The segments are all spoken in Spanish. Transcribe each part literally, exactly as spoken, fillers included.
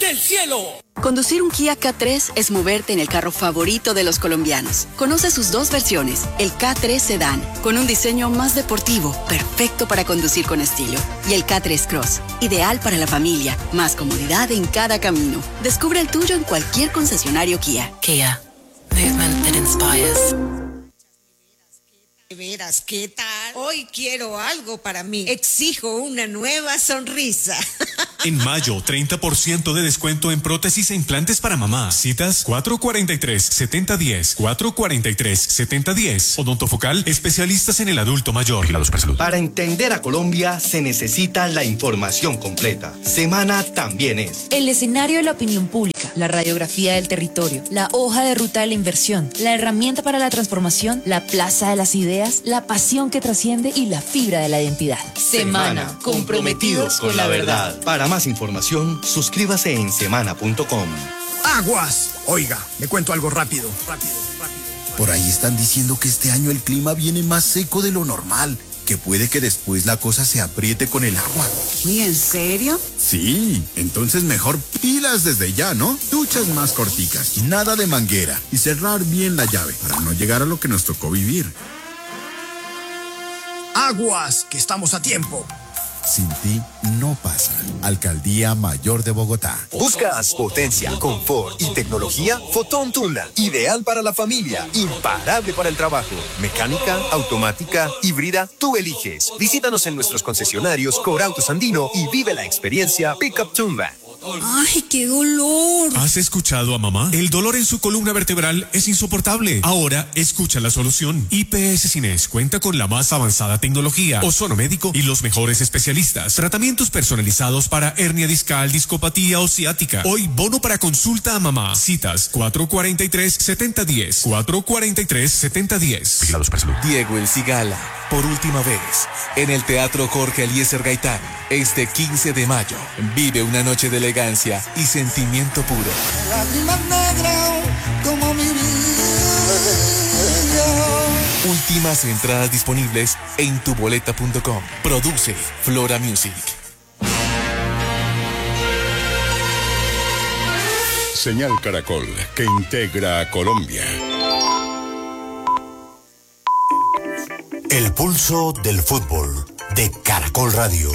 del cielo. Conducir un Kia K tres es moverte en el carro favorito de los colombianos. Conoce sus dos versiones, el K tres Sedan, con un diseño más deportivo, perfecto para conducir con estilo, y el K tres Cross, ideal para la familia, más comodidad en cada camino. Descubre el tuyo en cualquier concesionario Kia. Kia, movement that inspires. De veras, ¿qué tal? Hoy quiero algo para mí. Exijo una nueva sonrisa. En mayo, treinta por ciento de descuento en prótesis e implantes para mamá. Citas cuatro cuarenta y tres, setenta diez, cuatro cuarenta y tres, setenta diez. Odontofocal, especialistas en el adulto mayor. Vigilados Supersalud. Para entender a Colombia se necesita la información completa. Semana también es el escenario de la opinión pública, la radiografía del territorio, la hoja de ruta de la inversión, la herramienta para la transformación, la plaza de las ideas, la pasión que trasciende y la fibra de la identidad. Semana, Semana comprometidos con la verdad. Para más información, suscríbase en semana punto com. ¡Aguas! Oiga, le cuento algo rápido. Rápido, rápido. Por ahí están diciendo que este año el clima viene más seco de lo normal, que puede que después la cosa se apriete con el agua. ¿Y en serio? Sí, entonces mejor pilas desde ya, ¿no? Duchas más corticas, nada de manguera y cerrar bien la llave para no llegar a lo que nos tocó vivir. ¡Aguas! Que estamos a tiempo. Sin ti no pasa. Alcaldía Mayor de Bogotá. ¿Buscas potencia, confort y tecnología? Fotón Tundra, ideal para la familia, imparable para el trabajo. Mecánica, automática, híbrida, tú eliges. Visítanos en nuestros concesionarios Corautos Andino y vive la experiencia Pickup Tundra. ¡Ay, qué dolor! ¿Has escuchado a mamá? El dolor en su columna vertebral es insoportable. Ahora, escucha la solución. I P S Cines cuenta con la más avanzada tecnología, ozono médico y los mejores especialistas. Tratamientos personalizados para hernia discal, discopatía o ciática. Hoy, bono para consulta a mamá. Citas cuatro cuarenta y tres, setenta diez. cuatro cuarenta y tres, setenta diez. Vigilados Supersalud. Diego El Cigala, por última vez, en el Teatro Jorge Eliezer Gaitán, este quince de mayo. Vive una noche de elegancia y sentimiento puro. Lágrimas negras como mi vida. Últimas entradas disponibles en tuboleta punto com. Produce Flora Music. Señal Caracol, que integra a Colombia. El pulso del fútbol de Caracol Radio.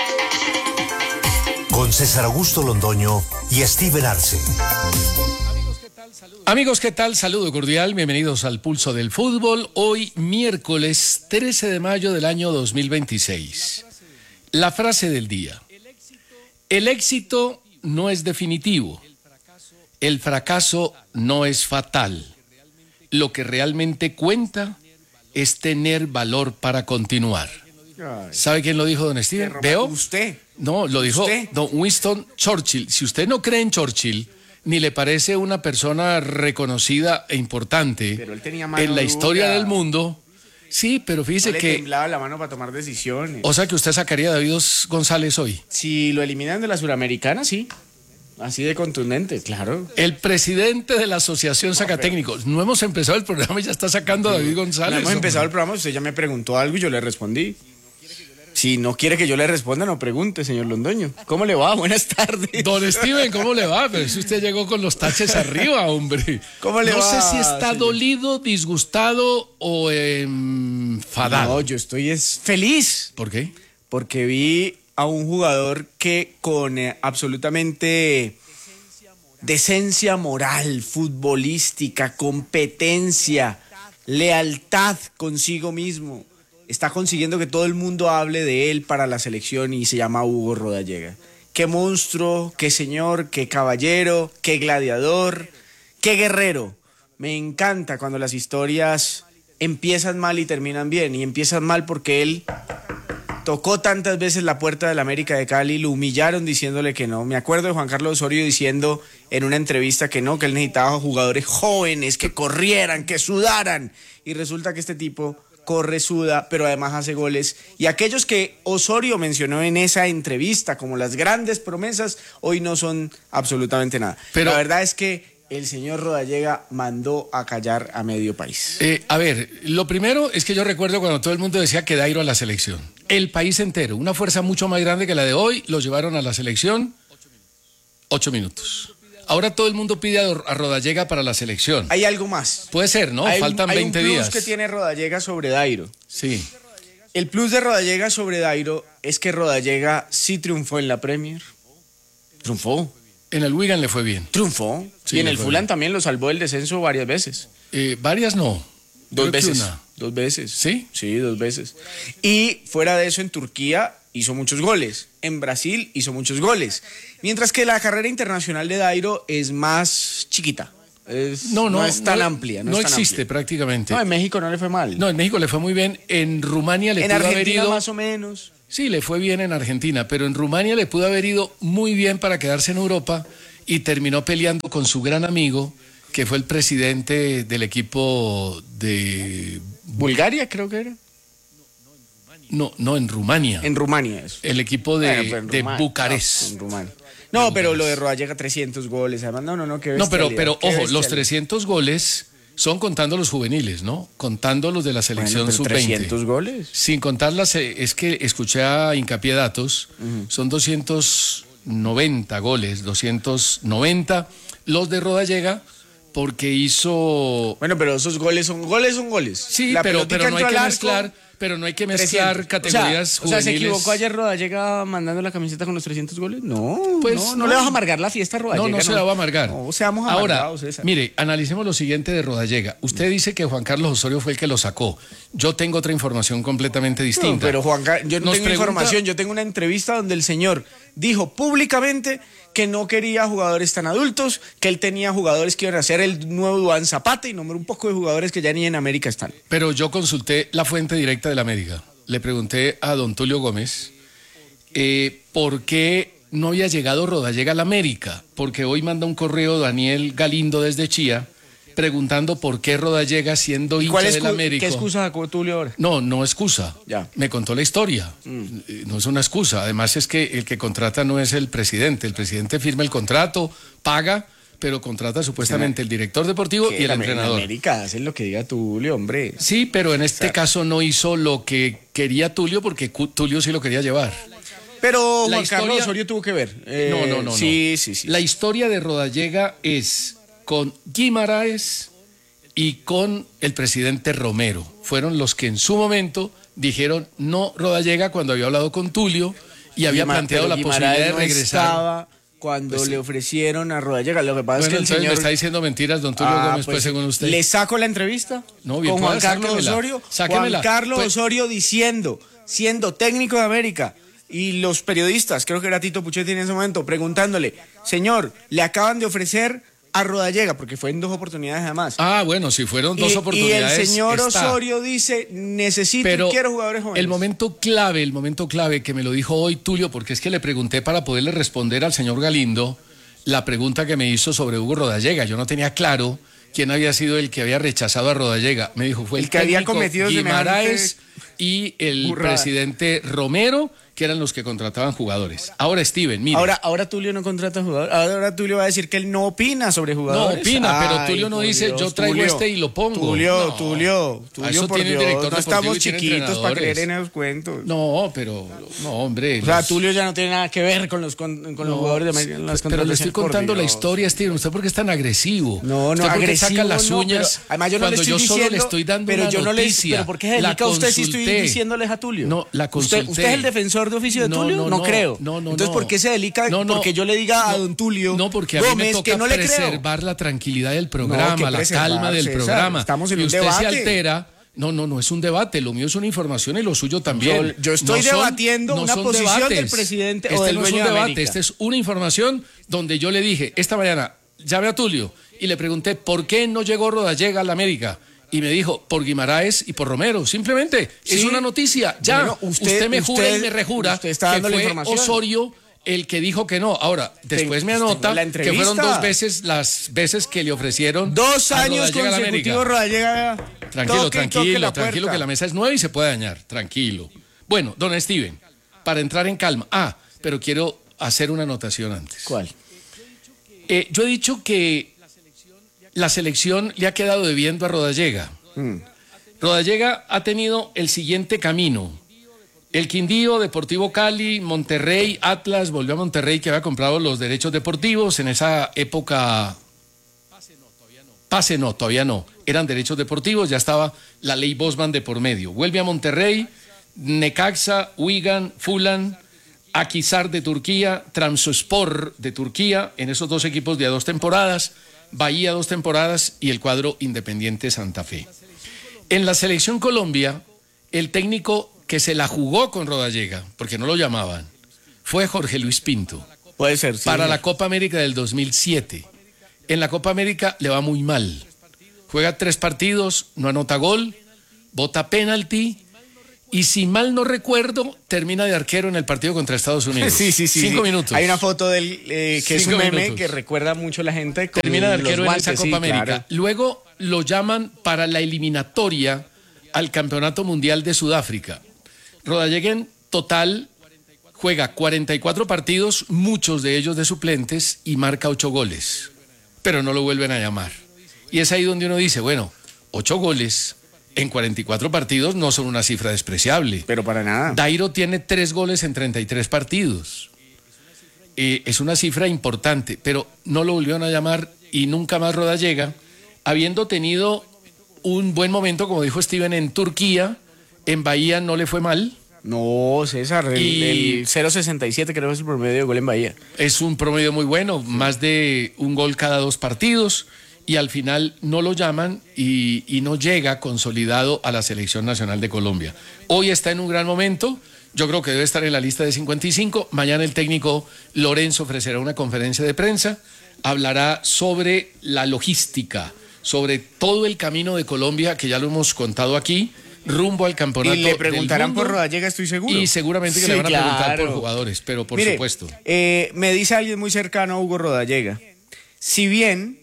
Con César Augusto Londoño y Steven Arce. Amigos, ¿qué tal? Saludo cordial, bienvenidos al Pulso del Fútbol. Hoy, miércoles trece de mayo del año dos mil veintiséis. La frase del día. El éxito no es definitivo. El fracaso no es fatal. Lo que realmente cuenta es tener valor para continuar. ¿Sabe quién lo dijo, don Steven? ¿Veo? ¿Usted? No, lo dijo ¿Usted? don Winston Churchill. Si usted no cree en Churchill, ni le parece una persona reconocida e importante Pero él tenía mano en la historia dura. del mundo, sí, pero fíjese No le que... temblaba la mano para tomar decisiones. O sea que usted sacaría a David González hoy. Si lo eliminan de la Suramericana, sí. Así de contundente, claro. El presidente de la Asociación Sacatécnicos. No hemos empezado el programa y ya está sacando a David González. No hemos hombre. empezado el programa, usted ya me preguntó algo y yo le respondí. Si no quiere que yo le responda, no pregunte, señor Londoño. ¿Cómo le va? Buenas tardes. Don Steven, ¿cómo le va? Pero si usted llegó con los taches arriba, hombre. ¿Cómo le no va? No sé si está señor? dolido, disgustado o enfadado. No, yo estoy es feliz. ¿Por qué? Porque vi a un jugador que con eh, absolutamente decencia moral, futbolística, competencia, lealtad consigo mismo, está consiguiendo que todo el mundo hable de él para la selección y se llama Hugo Rodallega. Qué monstruo, qué señor, qué caballero, qué gladiador, qué guerrero. Me encanta cuando las historias empiezan mal y terminan bien, y empiezan mal porque él tocó tantas veces la puerta del América de Cali, lo humillaron diciéndole que no. Me acuerdo de Juan Carlos Osorio diciendo en una entrevista que no, que él necesitaba jugadores jóvenes, que corrieran, que sudaran, y resulta que este tipo corre, suda, pero además hace goles. Y aquellos que Osorio mencionó en esa entrevista como las grandes promesas, hoy no son absolutamente nada. Pero la verdad es que el señor Rodallega mandó a callar a medio país. Eh, a ver, lo primero es que yo recuerdo cuando todo el mundo decía que Dairo a la selección. El país entero, una fuerza mucho más grande que la de hoy, lo llevaron a la selección Ocho minutos. Ahora todo el mundo pide a, a Rodallega para la selección. Hay algo más. Puede ser, ¿no? Hay, Faltan hay veinte un plus días. que tiene Rodallega sobre Dairo. Sí. El plus de Rodallega sobre Dairo es que Rodallega sí triunfó en la Premier. Triunfó. En el Wigan le fue bien. Triunfó. Sí, y en le el fue Fulham bien. también lo salvó del descenso varias veces. Eh, varias no. Dos Creo que veces. una. Dos veces. ¿Sí? Sí, dos veces. Y fuera de eso, en Turquía hizo muchos goles. En Brasil hizo muchos goles. Mientras que la carrera internacional de Dairo es más chiquita. Es, No, no, no es tan no, amplia. No, no es tan existe amplia. prácticamente. No, en México no le fue mal. No, en México le fue muy bien. En Rumania le en pudo haber Argentina ido. más o menos. Sí, le fue bien en Argentina, pero en Rumania le pudo haber ido muy bien para quedarse en Europa y terminó peleando con su gran amigo, que fue el presidente del equipo de Bulgaria, creo que era. No, no, en Rumania. En Rumania eso. El equipo de, Bueno, pero en de Ruma- Bucarest. No, en Rumania. No, pero lo de Rodallega trescientos goles, además, no, no, no, qué No, pero, bestialidad, pero qué ojo, los bestialidad. trescientos goles son contando los juveniles, ¿no? Contando los de la selección Bueno, pero sub veinte. trescientos goles. Sin contar las, eh, es que escuché a Hincapié Datos, son doscientos noventa goles, doscientos noventa los de Rodallega, porque hizo... Bueno, pero esos goles son goles, son goles. Sí, La pero, pelotica pero no hay entró que al arco, mezclar, pero no hay que mezclar trescientos. categorías o sea, o sea, ¿se juveniles. equivocó ayer Rodallega mandando la camiseta con los trescientos goles? No, Pues no, no, no. le vas a amargar la fiesta a Rodallega. No, no se la va a amargar. No, seamos Ahora, amargados, César. mire, analicemos lo siguiente de Rodallega. Usted dice que Juan Carlos Osorio fue el que lo sacó. Yo tengo otra información completamente distinta. No, pero Juan Carlos, yo no Nos tengo pregunta- información, yo tengo una entrevista donde el señor dijo públicamente que no quería jugadores tan adultos, que él tenía jugadores que iban a ser el nuevo Duván Zapata y nombró un poco de jugadores que ya ni en América están. Pero yo consulté la fuente directa de la América. Le pregunté a don Tulio Gómez eh, por qué no había llegado Rodallega a la América. Porque hoy manda un correo Daniel Galindo desde Chía preguntando por qué Rodallega, siendo hincha ¿Cuál es de la América... ¿Qué excusa sacó Tulio ahora? No, no excusa. Ya. Me contó la historia. Eh, No es una excusa. Además es que el que contrata no es el presidente. El presidente firma el contrato, paga, pero contrata supuestamente el director deportivo Que y el en entrenador. América hacen lo que diga Tulio, hombre. Sí, pero en este caso no hizo lo que quería Tulio porque Cu- Tulio sí lo quería llevar. Pero La Juan Carlos historia- Osorio tuvo que ver. Eh, no, no, no. Sí, no. sí, sí. La historia de Rodallega es con Guimaraes y con el presidente Romero. Fueron los que en su momento dijeron no Rodallega cuando había hablado con Tulio y había Guima- planteado pero la Guimaraes posibilidad de no regresar. estaba cuando Pues sí. le ofrecieron a Rodallega. Lo que pasa Bueno, es que el entonces señor... me está diciendo mentiras, don Tulio Ah, Gómez, pues, según usted. ¿Le saco la entrevista? No, bien, con Juan pueda, Carlos sáquemela. Osorio. Sáquemela. Juan Carlos Pues- Osorio diciendo, siendo técnico de América, y los periodistas, creo que era Tito Puchetti en ese momento, preguntándole, señor, le acaban de ofrecer a Rodallega, porque fue en dos oportunidades además. Ah, bueno, si fueron dos y, oportunidades. y el señor está. Osorio dice, necesito Pero y quiero jugadores jóvenes. el momento clave, el momento clave que me lo dijo hoy Tulio, porque es que le pregunté para poderle responder al señor Galindo la pregunta que me hizo sobre Hugo Rodallega. Yo no tenía claro quién había sido el que había rechazado a Rodallega. Me dijo, fue el, El que había técnico cometido Guimaraes y el burrada. presidente Romero, que eran los que contrataban jugadores. Ahora, Steven, mira. Ahora, ahora Tulio no contrata jugadores. Ahora Tulio va a decir que él no opina sobre no jugadores. opina, pero Ay, Tulio no por dice, Dios, yo traigo Tulio. este y lo pongo. Tulio, No. Tulio, A Tulio, eso por tiene un Dios, director no deportivo estamos y tiene chiquitos para entrenadores. creer en esos cuentos. No, pero, no, hombre. O sea, los- Tulio ya no tiene nada que ver con los, con, con los No, jugadores de América. en las pero le estoy contrataciones, por contando la Dios. historia, Steven. ¿Usted por qué es tan agresivo? No, no, ¿Usted por qué agresivo, saca las no, uñas pero además yo no cuando le estoy yo diciendo, solo le estoy dando pero una yo no le, noticia? pero ¿por qué se La dedica usted si estoy consulté. diciéndoles a Tulio? No, la consulté. ¿Usted, ¿Usted es el defensor de oficio de No, Tulio? no, No, no, creo. no, no, Entonces, no. ¿por qué se dedica? No, no. Porque yo le diga a No, don Tulio No, porque a mí Gómez me toca que no le creo. preservar la tranquilidad del No, programa, que la preservar, calma del César, programa. estamos en y un usted debate. se altera. No, no, no es un debate. Lo mío es una información y lo suyo también. Yo- yo estoy No son- debatiendo no una son posición del debates. presidente o Este del no es un dueño de debate, América. esta es una información donde yo le dije esta mañana, llamé a Tulio y le pregunté por qué no llegó Rodallega a la América. Y me dijo, por Guimaraes y por Romero. Simplemente, es Sí. una noticia. Ya, Bueno, usted, usted- me jura usted- y me rejura usted está que dando la fue información. Osorio el que dijo que no. Ahora, después me tengo anota la que entrevista. fueron dos veces las veces que le ofrecieron Dos a años Rodallega a la América. consecutivos Rodallega. Tranquilo, toque, tranquilo, toque la tranquilo, puerta. que la mesa es nueva y se puede dañar. Tranquilo. Bueno, don Steven, para entrar en calma. Ah, pero quiero hacer una anotación antes. ¿Cuál? Eh, yo he dicho que la selección le ha quedado debiendo a Rodallega. Mm. Rodallega ha tenido el siguiente camino. El Quindío, Deportivo Cali, Monterrey, Atlas, volvió a Monterrey que había comprado los derechos deportivos en esa época. Pase no, todavía no. Eran derechos deportivos, ya estaba la ley Bosman de por medio. Vuelve a Monterrey, Necaxa, Wigan, Fulham, Akhisar de Turquía, Trabzonspor de Turquía, en esos dos equipos de a dos temporadas, Bahía dos temporadas y el cuadro Independiente Santa Fe. En la Selección Colombia, el técnico que se la jugó con Rodallega, porque no lo llamaban, fue Jorge Luis Pinto. Puede ser, sí. Para la Copa América del dos mil siete. En la Copa América le va muy mal. Juega tres partidos, no anota gol, bota penalti y si mal no recuerdo, termina de arquero en el partido contra Estados Unidos. Sí, sí, sí. Cinco sí. minutos. Hay una foto del eh, que Cinco es un meme minutos. que recuerda mucho a la gente. Con Termina de arquero los guantes, en esa Copa sí, América. claro. Luego lo llaman para la eliminatoria al Campeonato Mundial de Sudáfrica. Rodallega en total juega cuarenta y cuatro partidos, muchos de ellos de suplentes, y marca ocho goles. Pero no lo vuelven a llamar. Y es ahí donde uno dice, bueno, ocho goles en cuarenta y cuatro partidos no son una cifra despreciable. Pero para nada. Dairo tiene tres goles en treinta y tres partidos. Eh, es una cifra importante, pero no lo volvieron a llamar y nunca más Rodallega, habiendo tenido un buen momento, como dijo Steven, en Turquía, en Bahía no le fue mal. No, César, el, Y- el cero sesenta y siete creo que es el promedio de gol en Bahía. Es un promedio muy bueno, más de un gol cada dos partidos, y al final no lo llaman y, y no llega consolidado a la Selección Nacional de Colombia. Hoy está en un gran momento, yo creo que debe estar en la lista de cincuenta y cinco. Mañana el técnico Lorenzo ofrecerá una conferencia de prensa, hablará sobre la logística, sobre todo el camino de Colombia, que ya lo hemos contado aquí, rumbo al campeonato Y le preguntarán del mundo, por Rodallega, estoy seguro. y seguramente que Sí, le van a preguntar claro. por jugadores, pero por Mire, supuesto. eh, me dice alguien muy cercano a Hugo Rodallega, si bien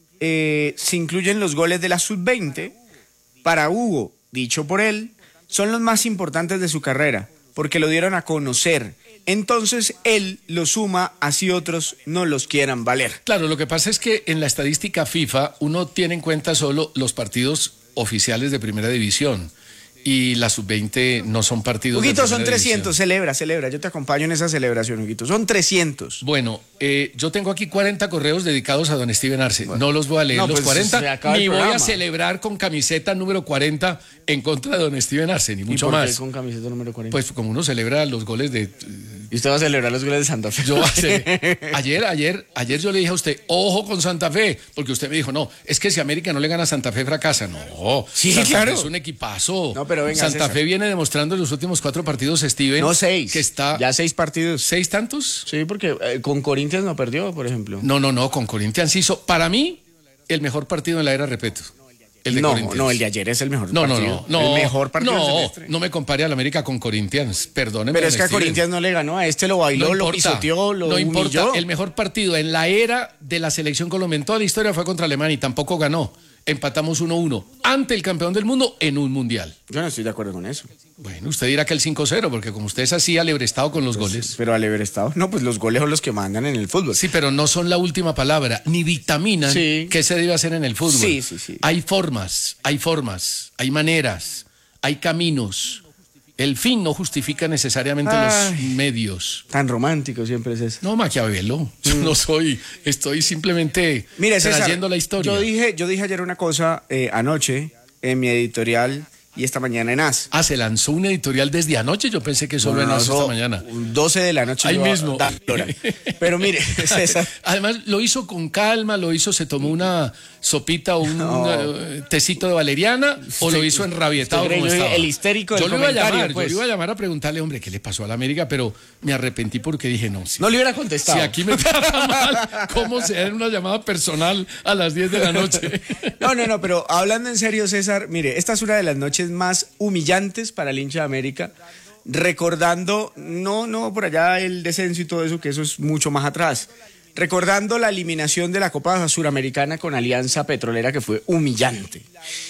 eh, se incluyen los goles de la sub veinte, para Hugo, dicho por él, son los más importantes de su carrera, porque lo dieron a conocer. Entonces él lo suma así otros no los quieran valer. Claro, lo que pasa es que en la estadística FIFA uno tiene en cuenta solo los partidos oficiales de primera división y la sub veinte no son partidos de Huguito, primera son trescientos, división. celebra, celebra, yo te acompaño en esa celebración, Huguito, son trescientos. Bueno, eh, yo tengo aquí cuarenta correos dedicados a don Steven Arce. No los voy a leer No, los pues, se cuarenta, acaba el ni voy a programa. celebrar con camiseta número cuarenta en contra de don Steven Arce, ni mucho ¿Y por qué más. con camiseta número cuarenta? Pues como uno celebra los goles de... ¿Y usted va a celebrar los goles de Santa Fe? Yo voy a hacer- ayer, ayer, ayer yo le dije a usted, ojo con Santa Fe, porque usted me dijo, no, es que si América no le gana a Santa Fe, fracasa. No, Sí, Santa claro. Fe es un equipazo. No, pero venga, Santa César. Fe viene demostrando en los últimos cuatro partidos, Steven. No, seis. Que está. Ya seis partidos. ¿Seis tantos? Sí, porque eh, con Corinthians no perdió, por ejemplo. No, no, no, con Corinthians hizo, para mí, el mejor partido en la era, repito. El de no, Corinthians. no, el de ayer es el mejor No, no, partido. no, no. El mejor partido del No, semestre. no me compare al América con Corinthians, perdóneme. Pero es que a Steven. Corinthians no le ganó, a este lo bailó, No lo importa, pisoteó, lo no importa. humilló. El mejor partido en la era de la selección colombiana en toda la historia fue contra Alemania y tampoco ganó. Empatamos uno uno ante el campeón del mundo en un mundial. Yo no estoy de acuerdo con eso. Bueno, usted dirá que el cinco cero, porque como usted es así alebrestado con los goles. Pero al haber estado. No, pues los goles son los que mandan en el fútbol. Sí, pero no son la última palabra, ni dictaminan Sí. qué se debe hacer en el fútbol. Sí, sí, sí. Hay formas, hay formas, hay maneras, hay caminos. El fin no justifica necesariamente Ay. los medios. Tan romántico siempre es eso. No, Maquiavelo, yo no soy, estoy simplemente Mire, César, trayendo la historia. Yo dije, yo dije ayer una cosa eh, anoche en mi editorial y esta mañana en A S. Ah, se lanzó un editorial desde anoche, yo pensé que solo No, en no, AS eso, esta mañana. doce de la noche. Ahí yo mismo. a- da- hora. Pero mire, César. Además, lo hizo con calma, lo hizo, se tomó una sopita o un No. eh, tecito de valeriana, o lo hizo enrabietado usted cree, como yo dije, estaba. el histérico del yo lo iba a comentario, llamar, pues. yo lo iba a llamar a preguntarle, hombre, ¿qué le pasó a la América? Pero me arrepentí porque dije, no, si, No le hubiera contestado. si aquí me trata mal, ¿cómo se da una llamada personal a las diez de la noche? No, no, no, pero hablando en serio, César, mire, esta es una de las noches más humillantes para el hincha de América, recordando, no, no, por allá el descenso y todo eso, que eso es mucho más atrás, recordando la eliminación de la Copa Suramericana con Alianza Petrolera, que fue humillante,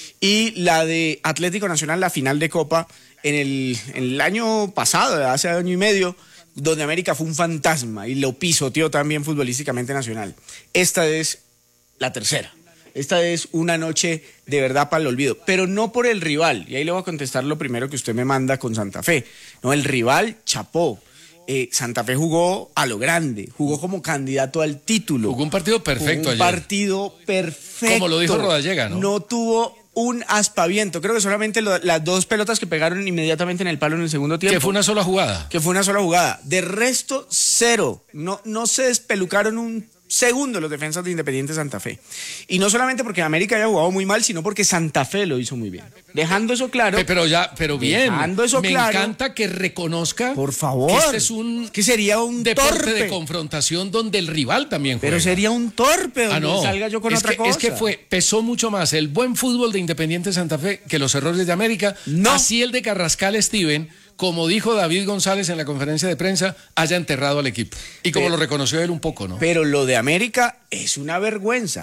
y la de Atlético Nacional, la final de Copa, en el, en el año pasado, hace año y medio, donde América fue un fantasma y lo pisoteó también futbolísticamente Nacional. Esta es la tercera. Esta es una noche de verdad para el olvido, pero no por el rival. Y ahí le voy a contestar lo primero que usted me manda con Santa Fe. No, el rival chapó. Eh, Santa Fe jugó a lo grande, jugó como candidato al título. Jugó un partido perfecto jugó un ayer. partido perfecto. Como lo dijo Rodallega, ¿no? No tuvo un aspaviento. Creo que solamente lo, las dos pelotas que pegaron inmediatamente en el palo en el segundo tiempo. Que fue una sola jugada. Que fue una sola jugada. De resto, cero. No, no se despelucaron un segundo los defensas de Independiente Santa Fe. Y no solamente porque América haya jugado muy mal, sino porque Santa Fe lo hizo muy bien. Dejando eso claro. Pero ya, pero bien. Dejando eso me claro. encanta que reconozca. Por favor. Que este es un. Que sería un deporte torpe. de confrontación donde el rival también juega. Pero sería un torpe donde ah, no. salga yo con es otra que, cosa. Es que fue, pesó mucho más el buen fútbol de Independiente Santa Fe que los errores de América. No. Así el de Carrascal Steven, como dijo David González en la conferencia de prensa, haya enterrado al equipo. Y como pero, lo reconoció él un poco, ¿no? Pero lo de América es una vergüenza.